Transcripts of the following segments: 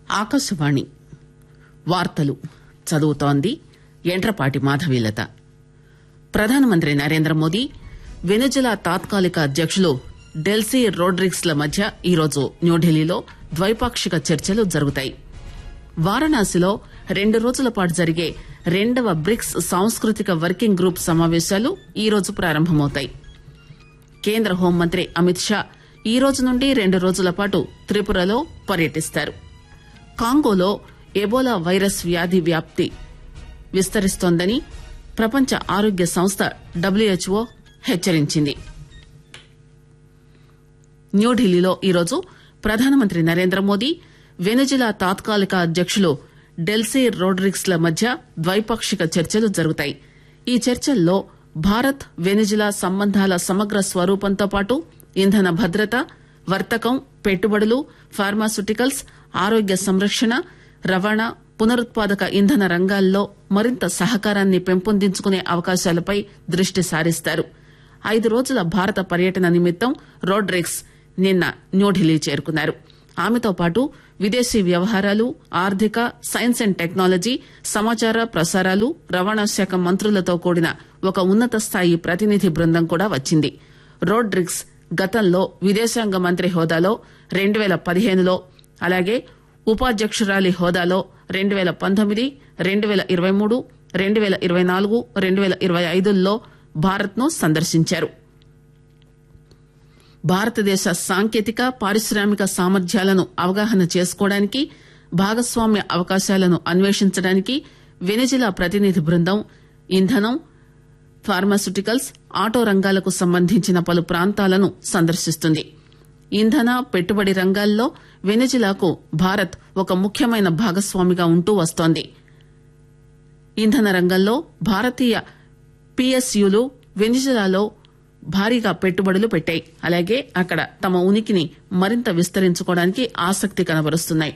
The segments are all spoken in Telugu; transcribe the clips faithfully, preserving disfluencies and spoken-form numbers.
ఆకాశవాణి వార్తలు చదువుతోంది యంట్రపాటి మాధవీలత. ప్రధానమంత్రి నరేంద్రమోదీ వెనిజులా తాత్కాలిక అధ్యకులు డెల్సీ రోడ్రిగ్స్ ల మధ్య ఈరోజు న్యూఢిల్లీలో ద్వైపాక్షిక చర్చలు జరుగుతాయి. వారణాసిలో రెండు రోజుల పాటు జరిగే రెండవ బ్రిక్స్ సాంస్కృతిక వర్కింగ్ గ్రూప్ సమావేశాలు ఈరోజు ప్రారంభమవుతాయి. కేంద్ర హోంమంత్రి అమిత్ షా ఈ రోజు నుండి రెండు రోజుల పాటు త్రిపురలో పర్యటిస్తారు. కాంగోలో ఎబోలా వైరస్ వ్యాధి వ్యాప్తి విస్తరిస్తోందని ప్రపంచ ఆరోగ్య సంస్థ డబ్ల్యూహెచ్ఓ హెచ్చరించింది. న్యూఢిల్లీలో ఈరోజు ప్రధానమంత్రి నరేంద్రమోదీ వెనిజులా తాత్కాలిక అధ్యకులు డెల్సీ రోడ్రిగ్స్ ల మధ్య ద్వైపాక్షిక చర్చలు జరుగుతాయి. ఈ చర్చల్లో భారత్ వెనిజులా సంబంధాల సమగ్ర స్వరూపంతో పాటు ఇంధన భద్రత, వర్తకం, పెట్టుబడులు, ఫార్మాస్యూటికల్స్, ఆరోగ్య సంరక్షణ, రవాణా, పునరుత్పాదక ఇంధన రంగాల్లో మరింత సహకారాన్ని పెంపొందించుకునే అవకాశాలపై దృష్టి సారిస్తారు. ఐదు రోజుల భారత పర్యటన నిమిత్తం రోడ్రిగ్స్ నిన్న న్యూఢిల్లీ చేరుకున్నారు. ఆమెతో పాటు విదేశీ వ్యవహారాలు, ఆర్థిక, సైన్స్ అండ్ టెక్నాలజీ, సమాచార ప్రసారాలు, రవాణా శాఖ మంత్రులతో కూడిన ఒక ఉన్నత స్థాయి ప్రతినిధి బృందం కూడా వచ్చింది. రోడ్రిగ్స్ గతంలో విదేశాంగ మంత్రి హోదాలో రెండు పేల పదిహేనులో అలాగే ఉపాధ్యకురాలి హోదాలో రెండు పేల పంతొమ్మిది, రెండు పేల ఇరవై మూడు, రెండు పేల ఇరవై నాలుగు, రెండు పేల ఇరవై ఐదుల్లో భారత్ ను సందర్శించారు. భారతదేశ సాంకేతిక, పారిశ్రామిక సామర్థ్యాలను అవగాహన చేసుకోవడానికి, భాగస్వామ్య అవకాశాలను అన్వేషించడానికి వెనిజులా ప్రతినిధి బృందం ఇంధనం, ఫార్మాస్యూటికల్స్, ఆటో రంగాలకు సంబంధించిన పలు ప్రాంతాలను సందర్శిస్తుంది. ఇంధన, పెట్టుబడి రంగాల్లో వెనిజులాకు భారత్ ఒక ముఖ్యమైన భాగస్వామిగా ఉంటూ వస్తోంది. ఇంధన రంగంలో భారతీయ పీఎస్యూలు వెనిజులాలో భారీగా పెట్టుబడులు పెట్టాయి. అలాగే అక్కడ తమ ఉనికిని మరింత విస్తరించుకోవడానికి ఆసక్తి కనబరుస్తున్నాయి.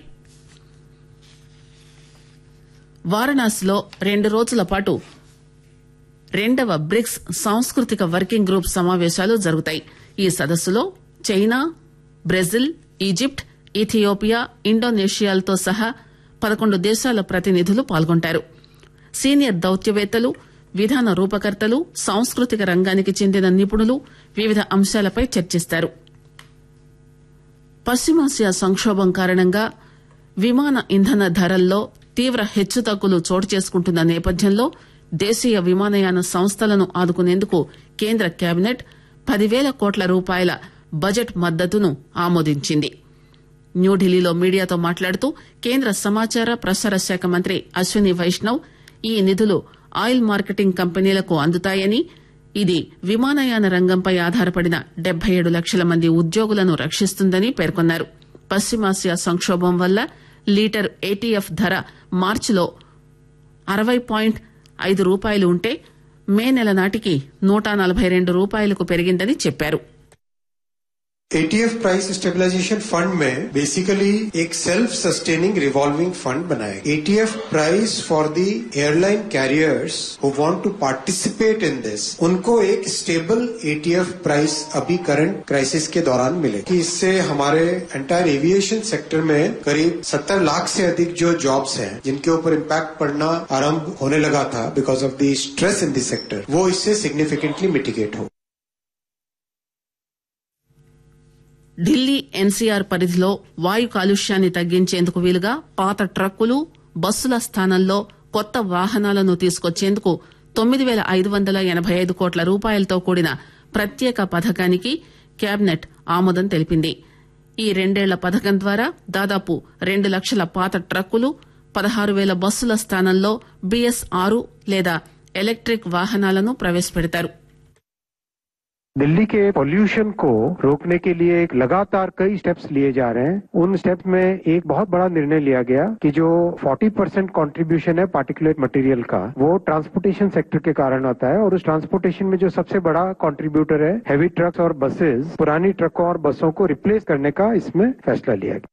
వారణాసిలో రెండు రోజుల పాటు రెండవ బ్రిక్స్ సాంస్కృతిక వర్కింగ్ గ్రూప్ సమావేశాలు జరుగుతాయి. ఈ సదస్సులో చైనా, బ్రెజిల్, ఈజిప్ట్, ఇథియోపియా, ఇండోనేషియాలతో సహా పదకొండు దేశాల ప్రతినిధులు పాల్గొంటారు. సీనియర్ దౌత్యవేత్తలు, విధాన రూపకర్తలు, సాంస్కృతిక రంగానికి చెందిన నిపుణులు వివిధ అంశాలపై చర్చిస్తారు. పశ్చిమాసియా సంక్షోభం కారణంగా విమాన ఇంధన ధరల్లో తీవ్ర హెచ్చుతగ్గులు చోటు చేసుకుంటున్న నేపథ్యంలో దేశీయ విమానయాన సంస్థలను ఆదుకునేందుకు కేంద్ర కేబినెట్ పదివేల కోట్ల రూపాయల బడ్జెట్ మద్దతును ఆమోదించింది. న్యూఢిల్లీలో మీడియాతో మాట్లాడుతూ కేంద్ర సమాచార ప్రసార శాఖ మంత్రి అశ్విని వైష్ణవ్ ఈ నిధులు ఆయిల్ మార్కెటింగ్ కంపెనీలకు అందుతాయని, ఇది విమానయాన రంగంపై ఆధారపడిన డెబ్బై ఏడు లక్షల మంది ఉద్యోగులను రక్షిస్తుందని పేర్కొన్నారు. పశ్చిమాసియా సంక్షోభం వల్ల లీటర్ ఏటీఎఫ్ ధర మార్చిలో అరవై పాయింట్ ఐదు రూపాయలు ఉంటే మే నెల నాటికి నూట నలభై రెండు రూపాయలకు పెరిగిందని చెప్పారు. A T F price stabilization fund में बेसिकली एक सेल्फ सस्टेनिंग रिवॉल्विंग फंड बनाया. A T F price for the airline carriers who want to participate in this, उनको एक stable A T F price अभी करंट क्राइसिस के दौरान मिले कि इससे हमारे एंटायर एविएशन सेक्टर में करीब सत्तर लाख से अधिक जो जॉब्स हैं जिनके ऊपर इम्पैक्ट पड़ना आरंभ होने लगा था because of the stress in the sector, वो इससे सिग्निफिकेंटली मिटिगेट हो. ఢిల్లీ ఎన్సీఆర్ పరిధిలో వాయు కాలుష్యాన్ని తగ్గించేందుకు వీలుగా పాత ట్రక్కులు, బస్సుల స్థానంలో కొత్త వాహనాలను తీసుకొచ్చేందుకు తొమ్మిది పేల ఐదు వందల ఎనబై ఐదు కోట్ల రూపాయలతో కూడిన ప్రత్యేక పథకానికి కేబినెట్ ఆమోదం తెలిపింది. ఈ రెండేళ్ల పథకం ద్వారా దాదాపు రెండు లక్షల పాత ట్రక్కులు, పదహారు వేల బస్సుల స్థానంలో బీఎస్ ఆరు లేదా ఎలక్ట్రిక్ వాహనాలను ప్రవేశపెడతారు. दिल्ली के पॉल्यूशन को रोकने के लिए लगातार कई स्टेप्स लिए जा रहे हैं. उन स्टेप्स में एक बहुत बड़ा निर्णय लिया गया कि जो चालीस परसेंट कंट्रीब्यूशन है पार्टिकुलेट मटेरियल का, वो ट्रांसपोर्टेशन सेक्टर के कारण आता है. और उस ट्रांसपोर्टेशन में जो सबसे बड़ा कंट्रीब्यूटर है हैवी ट्रक्स और बसेस, पुरानी ट्रकों और बसों को रिप्लेस करने का इसमें फैसला लिया गया.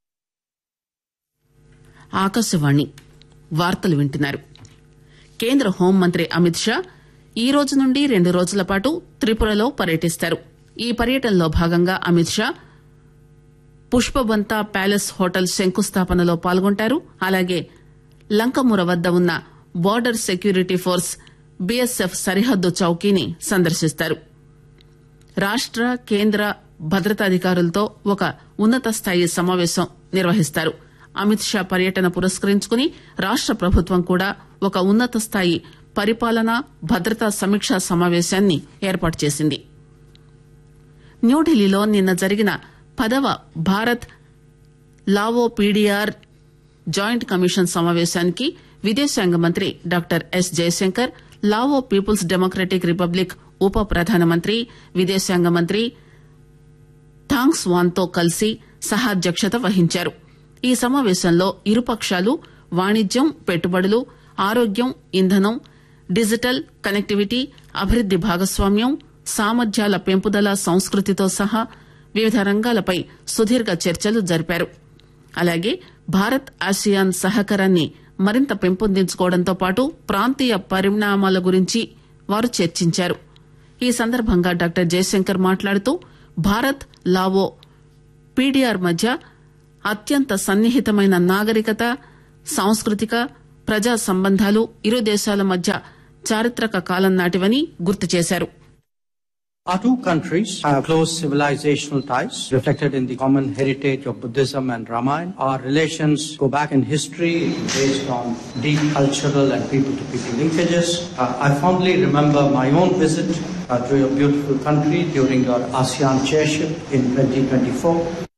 ఆకాశవాణి వార్తలు వింటున్నారు. కేంద్ర హోంమంత్రి అమిత్ షా ఈ రోజు నుండి రెండు రోజుల పాటు త్రిపురలో పర్యటిస్తారు. ఈ పర్యటనలో భాగంగా అమిత్ షా పుష్పబంతా ప్యాలెస్ హోటల్ శంకుస్థాపనలో పాల్గొంటారు. అలాగే లంకమూర వద్ద ఉన్న బోర్డర్ సెక్యూరిటీ ఫోర్స్ బీఎస్ఎఫ్ సరిహద్దు చౌకీని సందర్శిస్తారు. రాష్ట కేంద్ర భద్రతాధికారులతో ఒక ఉన్నత స్థాయి సమావేశం నిర్వహిస్తారు. అమిత్ షా పర్యటన పురస్కరించుకుని రాష్ట ప్రభుత్వం కూడా ఒక ఉన్నత స్థాయి పరిపాలన భద్రతా సమీక్షా సమావేశాన్ని ఏర్పాటు చేసింది. న్యూఢిల్లీలో నిన్న జరిగిన పదవ Bharat Lao PDR joint commission సమావేశానికి విదేశాంగ మంత్రి doctor yes Jayashankar, Lao peoples democratic republic ఉప ప్రధానమంత్రి విదేశాంగ మంత్రి థాంగ్ స్వాన్ తో కలిసి సహాధ్యక్షత వహించారు. ఈ సమావేశంలో ఇరుపక్షాలు వాణిజ్యం, పెట్టుబడులు, ఆరోగ్యం, ఇంధనం, డిజిటల్ కనెక్టివిటీ, అభివృద్ది భాగస్వామ్యం, సామర్థ్యాల పెంపుదల, సంస్కృతితో సహా వివిధ రంగాలపై సుదీర్ఘ చర్చలు జరిపారు. అలాగే భారత్ ఆసియాన్ సహకారాన్ని మరింత పెంపొందించుకోవడంతో పాటు ప్రాంతీయ పరిణామాల గురించి వారు చర్చించారు. ఈ సందర్భంగా డాక్టర్ జయశంకర్ మాట్లాడుతూ భారత్ లావో పీడీఆర్ మధ్య అత్యంత సన్నిహితమైన నాగరికత, సాంస్కృతిక, ప్రజా సంబంధాలు ఇరు దేశాల మధ్య చారిత్రక కాలం నాటివని గుర్తు చేశారు. Our two countries have close civilizational ties reflected in the common heritage of Buddhism and Ramayana. Our relations go back in history based on deep cultural and people-to-people linkages. Uh, I fondly remember my own visit uh, to your beautiful country during your ASEAN chairship in twenty twenty-four.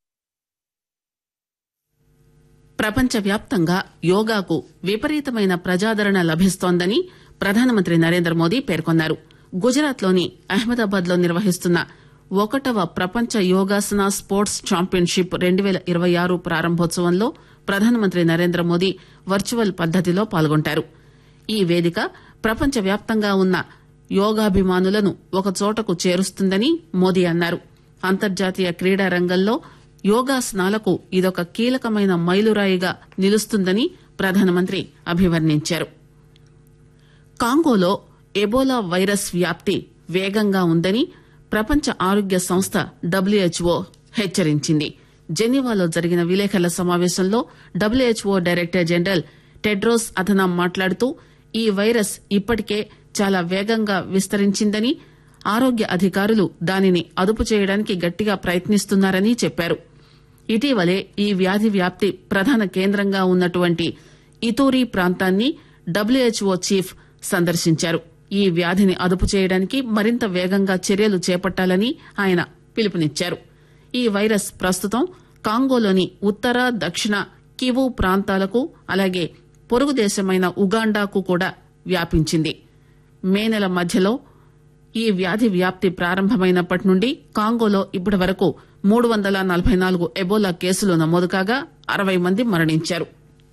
ప్రపంచవ్యాప్తంగా యోగాకు విపరీతమైన ప్రజాదరణ లభిస్తోందని ప్రధానమంత్రి నరేంద్ర మోదీ పేర్కొన్నారు. గుజరాత్ లోని అహ్మదాబాద్ లో నిర్వహిస్తున్న ఒకటవ ప్రపంచ యోగాసన స్పోర్ట్స్ ఛాంపియన్షిప్ రెండు పేల ఇరవై ఆరు ప్రారంభోత్సవంలో ప్రధానమంత్రి నరేంద్ర మోదీ వర్చువల్ పద్దతిలో పాల్గొంటారు. ఈ వేదిక ప్రపంచవ్యాప్తంగా ఉన్న యోగాభిమానులను ఒకచోటకు చేరుస్తుందని మోదీ అన్నారు. అంతర్జాతీయ క్రీడా రంగంలో యోగాసనాలకు ఇదొక కీలకమైన మైలురాయిగా నిలుస్తుందని ప్రధానమంత్రి అభివర్ణించారు. కాంగోలో ఎబోలా వైరస్ వ్యాప్తి వేగంగా ఉందని ప్రపంచ ఆరోగ్య సంస్థ డబ్ల్యూహెచ్ఓ హెచ్చరించింది. జెనీవాలో జరిగిన విలేకరుల సమావేశంలో WHO director general Tedros Adhanom మాట్లాడుతూ ఈ వైరస్ ఇప్పటికే చాలా వేగంగా విస్తరించిందని, ఆరోగ్య అధికారులు దానిని అదుపు చేయడానికి గట్టిగా ప్రయత్నిస్తున్నారని చెప్పారు. ఇటీవలే ఈ వ్యాధి వ్యాప్తి ప్రధాన కేంద్రంగా ఉన్నటువంటి ఇతూరీ ప్రాంతాన్ని డబ్ల్యూహెచ్ఓ చీఫ్ సందర్శించారు. ఈ వ్యాధిని అదుపు చేయడానికి మరింత వేగంగా చర్యలు చేపట్టాలని ఆయన పిలుపునిచ్చారు. ఈ వైరస్ ప్రస్తుతం కాంగోలోని ఉత్తర, దక్షిణ కివు ప్రాంతాలకు, అలాగే పొరుగు దేశమైన ఉగాండాకు కూడా వ్యాపించింది. మే నెల మధ్యలో ఈ వ్యాధి వ్యాప్తి ప్రారంభమైనప్పటి నుండి కాంగోలో ఇప్పటి వరకు మూడు వందల నలభై నాలుగు ఎబోలా కేసులు నమోదు కాగా అరవై మంది మరణించారు.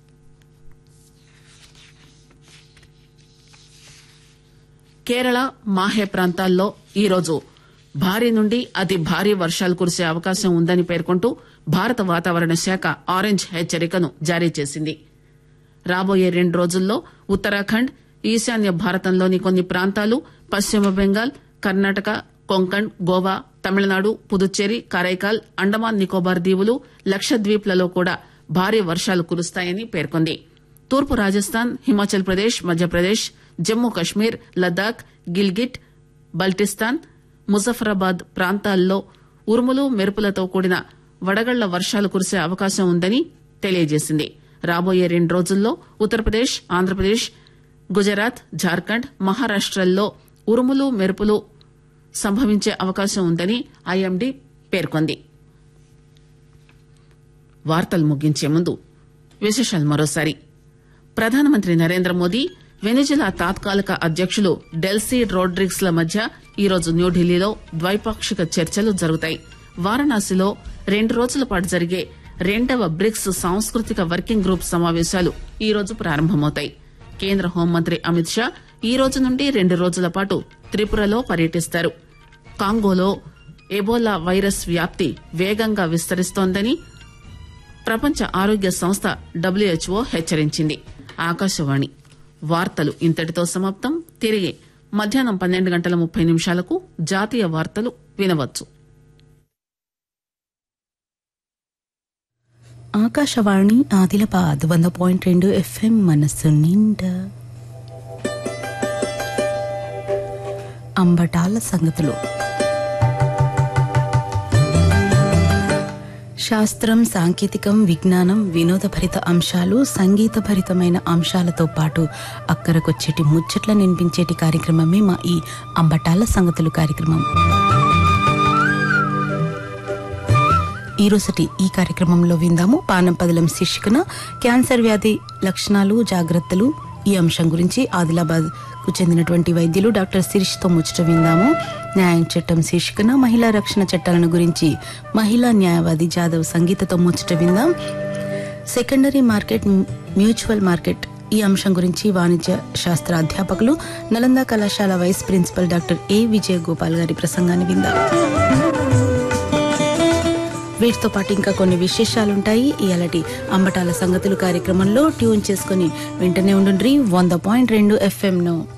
కేరళ, మాహే ప్రాంతాల్లో ఈరోజు భారీ నుండి అతి భారీ వర్షాలు కురిసే అవకాశం ఉందని పేర్కొంటూ భారత వాతావరణ శాఖ ఆరెంజ్ హెచ్చరికను జారీ చేసింది. రాబోయే రెండు రోజుల్లో ఉత్తరాఖండ్, ఈశాన్య భారతంలోని కొన్ని ప్రాంతాలు, పశ్చిమ బెంగాల్, కర్ణాటక, కొంకణ్, గోవా, తమిళనాడు, పుదుచ్చేరి, కరైకాల్, అండమాన్ నికోబార్ దీవులు, లక్షద్వీప్లలో కూడా భారీ వర్షాలు కురుస్తాయని పేర్కొంది. తూర్పు రాజస్థాన్, హిమాచల్ ప్రదేశ్, మధ్యప్రదేశ్, జమ్మూ కశ్మీర్, లద్దాఖ్, గిల్గిట్, బల్టిస్తాన్, ముజఫరాబాద్ ప్రాంతాల్లో ఉరుములు, మెరుపులతో కూడిన వడగళ్ల వర్షాలు కురిసే అవకాశం ఉందని తెలియజేసింది. రాబోయే రెండు రోజుల్లో ఉత్తరప్రదేశ్, ఆంధ్రప్రదేశ్, గుజరాత్, జార్ఖండ్, మహారాష్టల్లో ఉరుములు, మెరుపులు సంభవించే అవకాశం ఉందని ఐఎండీ పేర్కొంది. వార్తలు ముగించే ముందు విశేషాలు మరోసారి. ప్రధానమంత్రి నరేంద్ర మోదీ, వెనిజులా తాత్కాలిక అధ్యకులు డెల్సీ రోడ్రిగ్స్ ల మధ్య ఈరోజు న్యూఢిల్లీలో ద్వైపాక్షిక చర్చలు జరుగుతాయి. వారణాసిలో రెండు రోజుల పాటు జరిగే రెండవ బ్రిక్స్ సాంస్కృతిక వర్కింగ్ గ్రూప్ సమావేశాలు ఈరోజు ప్రారంభమవుతాయి. కేంద్ర హోంమంత్రి అమిత్ షా ఈ రోజు నుండి రెండు రోజుల పాటు త్రిపురలో పర్యటిస్తారు. కాంగోలో ఎబోలా వైరస్ వ్యాప్తి వేగంగా విస్తరిస్తోందని ప్రపంచ ఆరోగ్య సంస్థ డబ్ల్యూహెచ్ఓ హెచ్చరించింది. ఆకాశవాణి వార్తలు ఇంతటితో సమాప్తం. తిరిగి మధ్యాహ్నం పన్నెండు గంటల ముప్పై నిమిషాలకు జాతీయ వార్తలు వినవచ్చు. ఆకాశవాణి ఆదిలాబాద్ వంద పాయింట్ రెండు ఎఫ్ఎం మనస్సు నిండా అంబటాల సంగతులు. శాస్త్రం, సాంకేతికం, విజ్ఞానం, వినోదభరిత అంశాలు, సంగీతభరితమైన అంశాలతో పాటు అక్కరకొచ్చేటి ముచ్చట్ల నినిపించేటి కార్యక్రమమే మా ఈ అంబటాల సంగతులు కార్యక్రమం. ఈరోజుటి ఈ కార్యక్రమంలో విందాము పానంపదలం శీర్షికన క్యాన్సర్ వ్యాధి లక్షణాలు, జాగ్రత్తలు ఈ అంశం గురించి ఆదిలాబాద్ కు చెందినటువంటి వైద్యులు డాక్టర్ శిరీష్తో ముచ్చట విందాము. న్యాయం చట్టం శీర్షికన మహిళా రక్షణ చట్టాలను గురించి మహిళా న్యాయవాది జాదవ్ సంగీతతో ముచ్చట విందాం. సెకండరీ మార్కెట్, మ్యూచువల్ మార్కెట్ ఈ అంశం గురించి వాణిజ్య శాస్త్ర అధ్యాపకులు నలంద కళాశాల వైస్ ప్రిన్సిపల్ డాక్టర్ ఏ విజయ గోపాల్ గారి ప్రసంగాన్ని విందాం. వీటితో పాటు ఇంకా కొన్ని విశేషాలుంటాయి. ఇలాంటి అంబటాల సంగతులు కార్యక్రమంలో ట్యూన్ చేసుకుని వెంటనే ఉండుండ్రి వంద పాయింట్ రెండు ఎఫ్ఎం ను.